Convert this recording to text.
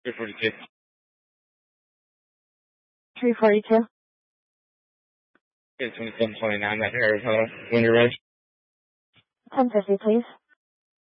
342. 342. It's 2729, that's Arizona. Winter Ridge. 1050, please.